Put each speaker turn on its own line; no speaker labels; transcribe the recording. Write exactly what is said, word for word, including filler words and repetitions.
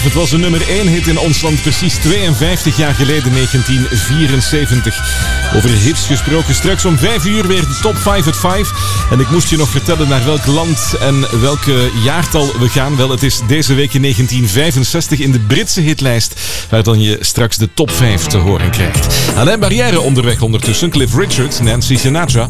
Het was een nummer één hit in ons land precies tweeënvijftig jaar geleden, negentien vierenzeventig. Over hits gesproken, straks om vijf uur weer de top vijf at vijf. En ik moest je nog vertellen naar welk land en welke jaartal we gaan. Wel, het is deze week in negentien vijfenzestig in de Britse hitlijst, waar dan je straks de top vijf te horen krijgt. Alain Barrière onderweg ondertussen, Cliff Richard, Nancy Sinatra.